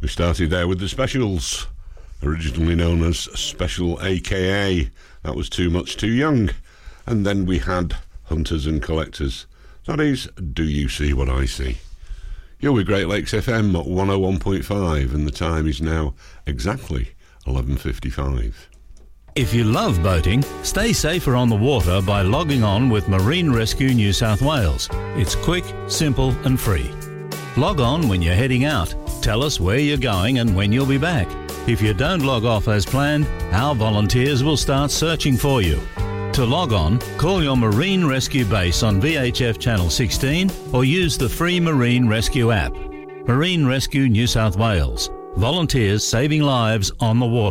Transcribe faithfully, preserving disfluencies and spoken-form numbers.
We started there with the Specials, originally known as Special A K A. That was Too Much Too Young. And then we had Hunters and Collectors. That is Do You See What I See? You're with Great Lakes F M at one oh one point five, and the time is now exactly eleven fifty-five. If you love boating, stay safer on the water by logging on with Marine Rescue New South Wales. It's quick, simple and free. Log on when you're heading out. Tell us where you're going and when you'll be back. If you don't log off as planned, our volunteers will start searching for you. To log on, call your Marine Rescue base on V H F Channel sixteen or use the free Marine Rescue app. Marine Rescue New South Wales. Volunteers saving lives on the water.